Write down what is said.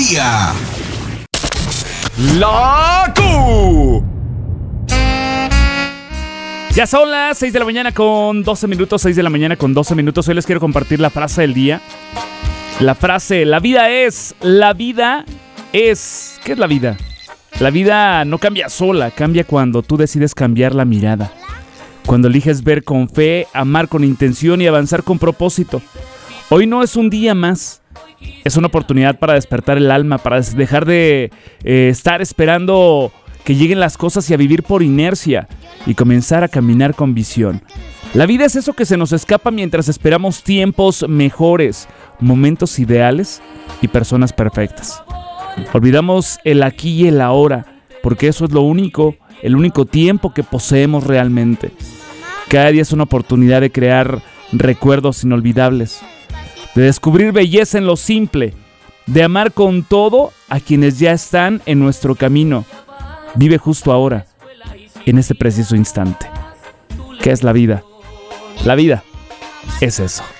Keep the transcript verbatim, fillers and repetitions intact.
día. ¡La Q! Ya son las seis de la mañana con doce minutos, seis de la mañana con doce minutos. Hoy les quiero compartir la frase del día. La frase, la vida es, la vida es... ¿Qué es la vida? La vida no cambia sola, cambia cuando tú decides cambiar la mirada. Cuando eliges ver con fe, amar con intención y avanzar con propósito. Hoy no es un día más. Es una oportunidad para despertar el alma, para dejar de eh, estar esperando que lleguen las cosas y a vivir por inercia y comenzar a caminar con visión. La vida es eso que se nos escapa mientras esperamos tiempos mejores, momentos ideales y personas perfectas. Olvidamos el aquí y el ahora, porque eso es lo único, el único tiempo que poseemos realmente. Cada día es una oportunidad de crear recuerdos inolvidables, de descubrir belleza en lo simple, de amar con todo a quienes ya están en nuestro camino. Vive justo ahora, en este preciso instante. ¿Qué es la vida? La vida es eso.